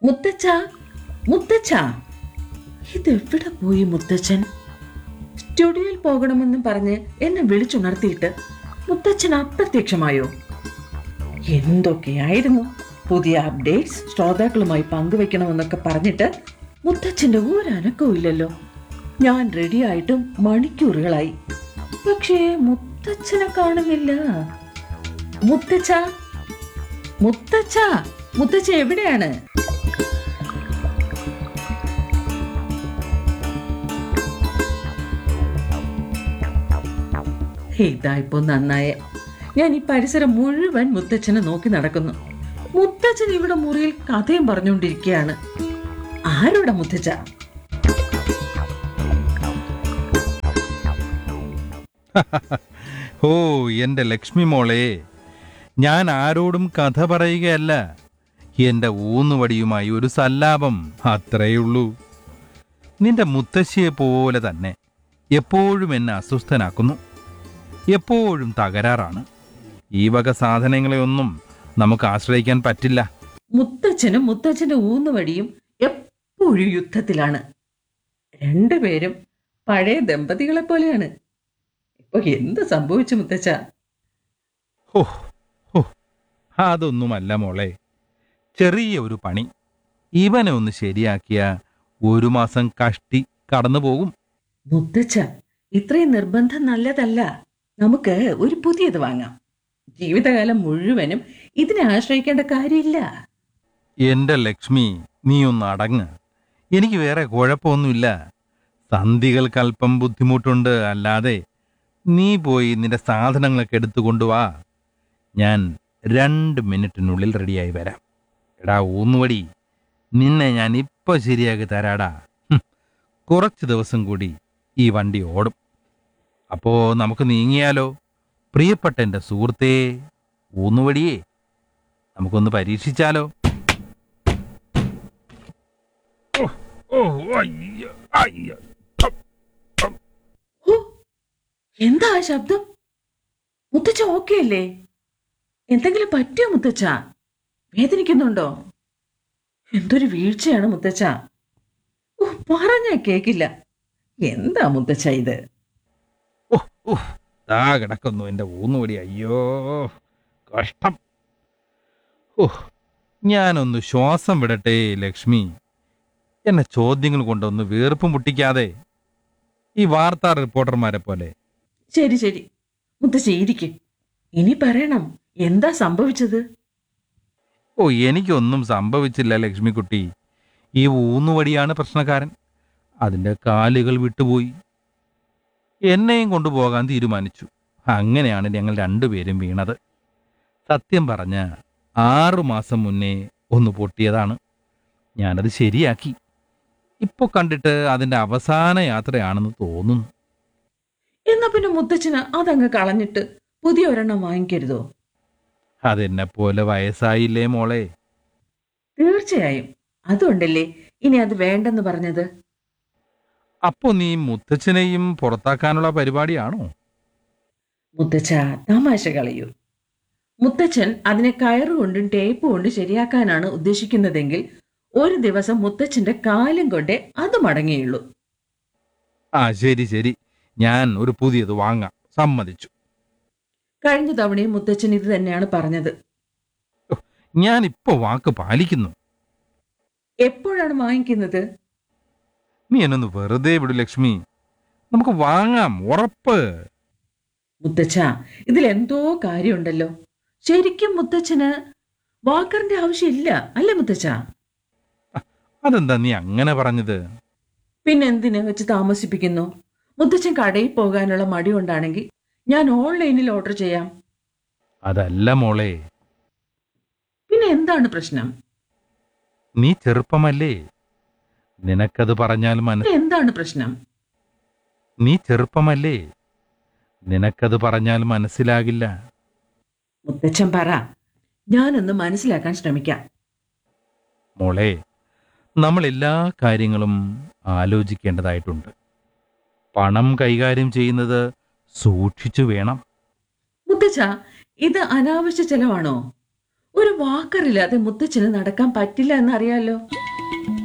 മുത്തച്ഛ, മുത്തച്ഛ, ഇതെവിടെ പോയി മുത്തച്ഛൻ? സ്റ്റുഡിയോയിൽ പോകണമെന്ന് പറഞ്ഞ് എന്നെ വിളിച്ചുണർത്തിയിട്ട് മുത്തച്ഛൻ അപ്രത്യക്ഷമായോ? എന്തൊക്കെയായിരുന്നു പുതിയ അപ്ഡേറ്റ്സ് ശ്രോതാക്കളുമായി പങ്കുവെക്കണമെന്നൊക്കെ പറഞ്ഞിട്ട് മുത്തച്ഛന്റെ ഒരനക്കവും ഇല്ലല്ലോ. ഞാൻ റെഡിയായിട്ടും മണിക്കൂറുകളായി, പക്ഷേ മുത്തച്ഛനെ കാണുന്നില്ല. മുത്തച്ഛ, മുത്തച്ഛ, മുത്തച്ഛ എവിടെയാണ്? ഇതായിപ്പോ നന്നായേ. ഞാൻ ഈ പരിസരം മുഴുവൻ മുത്തച്ഛനെ നോക്കി നടക്കുന്നു. മുത്തച്ഛൻ ഇവിടെ മുറിയിൽ കഥയും പറഞ്ഞുകൊണ്ടിരിക്കുകയാണ്. ആരോടാ മുത്തച്ഛ? ഓ എൻ്റെ ലക്ഷ്മി മോളെ, ഞാൻ ആരോടും കഥ പറയുകയല്ല. എൻ്റെ ഊന്നുവടിയുമായി ഒരു സല്ലാപം, അത്രയുള്ളൂ. നിന്റെ മുത്തശ്ശിയെ പോലെ തന്നെ എപ്പോഴും എന്നെ അസ്വസ്ഥനാക്കുന്നു. എപ്പോഴും തകരാറാണ്. ഈ വക സാധനങ്ങളെയൊന്നും നമുക്ക് ആശ്രയിക്കാൻ പറ്റില്ല. മുത്തച്ഛനും മുത്തച്ഛന്റെ ഊന്നുവടിയും എപ്പോഴും യുദ്ധത്തിലാണ്. രണ്ടുപേരും പഴയ ദമ്പതികളെ പോലെയാണ്. ഇപ്പൊ എന്ത് സംഭവിച്ചു മുത്തച്ഛ? ഹോ ഹോ, അതൊന്നുമല്ല മോളെ. ചെറിയ ഒരു പണി. ഇവനെ ഒന്ന് ശരിയാക്കിയ 1 മാസം കഷ്ടി കടന്നു പോകും. മുത്തച്ഛ, ഇത്രയും നിർബന്ധം നല്ലതല്ല. നമുക്ക് ഒരു പുതിയത് വാങ്ങാം. ജീവിതകാലം മുഴുവനും ഇതിനെ ആശ്രയിക്കേണ്ട കാര്യമില്ല. എൻ്റെ ലക്ഷ്മി, നീ ഒന്ന് അടങ്ങ്. എനിക്ക് വേറെ കുഴപ്പമൊന്നുമില്ല. സന്ധികൾക്കല്പം ബുദ്ധിമുട്ടുണ്ട്, അല്ലാതെ നീ പോയി നിന്റെ സാധനങ്ങളൊക്കെ എടുത്തുകൊണ്ടുവാ. ഞാൻ 2 മിനിറ്റിനുള്ളിൽ റെഡിയായി വരാം. എടാ ഊന്നുവടി, നിന്നെ ഞാൻ ഇപ്പൊ ശരിയാക്കി തരാടാ. കുറച്ച് ദിവസം കൂടി ഈ വണ്ടി ഓടും. അപ്പോ നമുക്ക് നീങ്ങിയാലോ? പ്രിയപ്പെട്ട എൻ്റെ സുഹൃത്തേ, ഊന്നുവടിയേ, നമുക്കൊന്ന് പരീക്ഷിച്ചാലോ? ഓ, എന്താ ആ ശബ്ദം? മുത്തച്ഛ ഓക്കെ അല്ലേ? എന്തെങ്കിലും പറ്റിയോ മുത്തച്ഛ? വേദനിക്കുന്നുണ്ടോ? എന്തൊരു വീഴ്ചയാണ് മുത്തച്ഛ. ഓ, പറഞ്ഞാ കേക്കില്ല. എന്താ മുത്തച്ഛ ഇത്? ദാ കിടക്കുന്നു എൻ്റെ ഊന്നുവടി. അയ്യോ, കഷ്ടം. ഞാനൊന്ന് ശ്വാസം വിടട്ടെ ലക്ഷ്മി. എന്നെ ചോദ്യങ്ങൾ കൊണ്ടൊന്ന് വീർപ്പ് മുട്ടിക്കാതെ, ഈ വാർത്താ റിപ്പോർട്ടർമാരെ പോലെ. ശരി ശരി മുത്തച്ഛ, ഇരിക്ക്. ഇനി പറയണം, എന്താ സംഭവിച്ചത്? ഓ, എനിക്കൊന്നും സംഭവിച്ചില്ല ലക്ഷ്മിക്കുട്ടി. ഈ ഊന്നുവടിയാണ് പ്രശ്നക്കാരൻ. അതിൻ്റെ കാലുകൾ വിട്ടുപോയി. എന്നെയും കൊണ്ടുപോകാൻ തീരുമാനിച്ചു. അങ്ങനെയാണ് ഞങ്ങൾ 2 പേരും വീണത്. സത്യം പറഞ്ഞ 6 മാസം മുന്നേ ഒന്ന് പൊട്ടിയതാണ്. ഞാനത് ശരിയാക്കി. ഇപ്പോൾ കണ്ടിട്ട് അതിൻ്റെ അവസാന യാത്രയാണെന്ന് തോന്നുന്നു. എന്നാ പിന്നെ മുത്തച്ഛന് അതങ്ങ് കളഞ്ഞിട്ട് പുതിയ ഒരെണ്ണം വാങ്ങിക്കരുതോ? അതെന്നെ പോലെ വയസ്സായില്ലേ മോളെ? തീർച്ചയായും. അതുകൊണ്ടല്ലേ ഇനി അത് വേണ്ടെന്ന് പറഞ്ഞത്. അപ്പോ നീ മുത്തച്ഛനെയും പുറത്താക്കാനുള്ള പരിപാടിയാണോ? മുത്തച്ഛ, തമാശ കളയൂ. മുത്തച്ഛൻ അതിനെ കയറുകൊണ്ടും ടേപ്പ് കൊണ്ടും ശരിയാക്കാനാണ് ഉദ്ദേശിക്കുന്നതെങ്കിൽ ഒരു ദിവസം മുത്തച്ഛന്റെ കാലും കൊണ്ടേ അത് മടങ്ങിയുള്ളൂ. ആ ശരി ശരി, ഞാൻ ഒരു പുതിയത് വാങ്ങാം, സമ്മതിച്ചു. കഴിഞ്ഞ തവണയും മുത്തച്ഛൻ ഇത് തന്നെയാണ് പറഞ്ഞത്. ഞാൻ ഇപ്പൊ വാക്ക് പാലിക്കുന്നു. എപ്പോഴാണ് വാങ്ങിക്കുന്നത്? നീ എന്നൊന്ന് വെറുതെ വിടു ലക്ഷ്മി. നമുക്ക് വാങ്ങാം, ഉറപ്പ്. മുത്തച്ഛ, ഇതിലെന്തോ കാര്യമുണ്ടല്ലോ. ശരിക്കും മുത്തച്ഛന് വാക്കറിന്റെ ആവശ്യമില്ല അല്ലേ മുത്തച്ഛ? അതെന്താ നീ അങ്ങനെ പറഞ്ഞത്? പിന്നെന്തിന് വെച്ച് താമസിപ്പിക്കുന്നു? മുത്തച്ഛൻ കടയിൽ പോകാനുള്ള മടി കൊണ്ടാണെങ്കിൽ ഞാൻ ഓൺലൈനിൽ ഓർഡർ ചെയ്യാം. അതല്ല മോളെ. പിന്നെ എന്താണ് പ്രശ്നം? നീ ചെറുപ്പമല്ലേ, നിനക്കത് പറഞ്ഞാൽ എന്താണ് പ്രശ്നം? നീ ചെറുപ്പമല്ലേ, നിനക്കത് പറഞ്ഞാൽ മനസ്സിലാകില്ല. മുത്തച്ഛൻ പറ, ഞാനൊന്ന് മനസ്സിലാക്കാൻ ശ്രമിക്കാം. മോളെ, നമ്മൾ എല്ലാ കാര്യങ്ങളും ആലോചിക്കേണ്ടതായിട്ടുണ്ട്. പണം കൈകാര്യം ചെയ്യുന്നത് സൂക്ഷിച്ചു വേണം. മുത്തച്ഛ, ഇത് അനാവശ്യ ചെലവാണോ? ഒരു വാക്കറില്ലാതെ മുത്തച്ഛന് നടക്കാൻ പറ്റില്ല എന്നറിയാലോ.